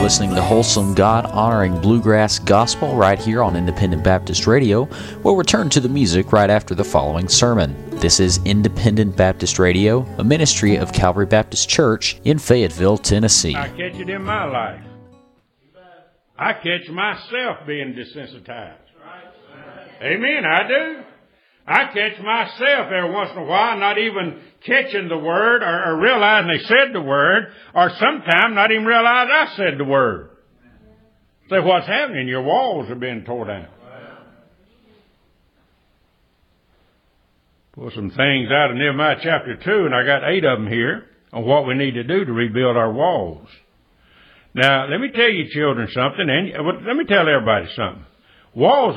listening to wholesome, God-honoring bluegrass gospel right here on Independent Baptist Radio. We'll return to the music right after the following sermon. This is Independent Baptist Radio, a ministry of Calvary Baptist Church in Fayetteville, Tennessee. I catch it in my life. I catch myself being desensitized. Amen, I do. I catch myself every once in a while not even catching the word or realizing they said the word, or sometimes not even realize I said the word. Say, what's happening? Your walls are being torn down. Pull some things out of Nehemiah chapter 2, and I got 8 of them here on what we need to do to rebuild our walls. Now, let me tell you children something, and let me tell everybody something. Walls